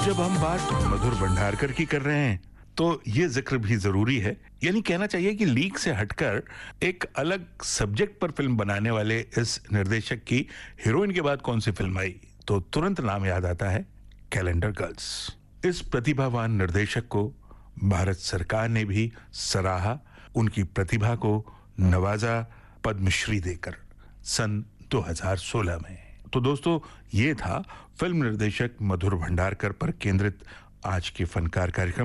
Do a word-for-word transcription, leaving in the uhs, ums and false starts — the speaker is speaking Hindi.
जब हम बात मधुर भंडारकर की कर रहे हैं तो ये जिक्र भी जरूरी है, यानी कहना चाहिए कि लीक से हटकर एक अलग सब्जेक्ट पर फिल्म बनाने वाले इस निर्देशक की हीरोइन के बाद कौन सी फिल्म आई तो तुरंत नाम याद आता है कैलेंडर गर्ल्स। इस प्रतिभावान निर्देशक को भारत सरकार ने भी सराहा, उनकी प्रतिभा को नवाजा पद्मश्री देकर सन दो हज़ार सोलह में। तो दोस्तों, ये था फिल्म निर्देशक मधुर भंडारकर पर केंद्रित आज के फनकार कार्यक्रम